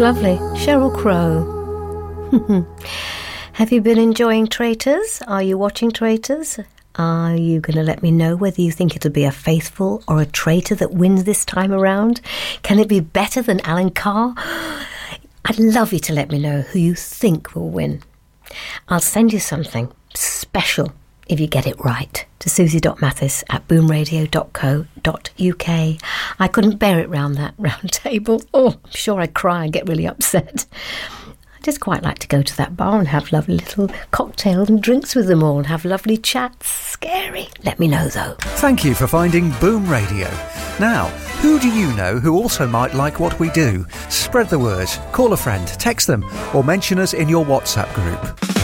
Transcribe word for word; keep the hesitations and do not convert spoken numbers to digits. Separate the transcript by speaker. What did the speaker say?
Speaker 1: lovely. Sheryl Crow. Have you been enjoying Traitors? Are you watching Traitors? Are you going to let me know whether you think it'll be a faithful or a traitor that wins this time around? Can it be better than Alan Carr? I'd love you to let me know who you think will win. I'll send you something special if you get it right to susie.mathis at boomradio dot co dot uk. I couldn't bear it round that round table. Oh, I'm sure I'd cry and get really upset. I just quite like to go to that bar and have lovely little cocktails and drinks with them all and have lovely chats. Scary. Let me know, though.
Speaker 2: Thank you for finding Boom Radio. Now, who do you know who also might like what we do? Spread the word, call a friend, text them, or mention us in your WhatsApp group.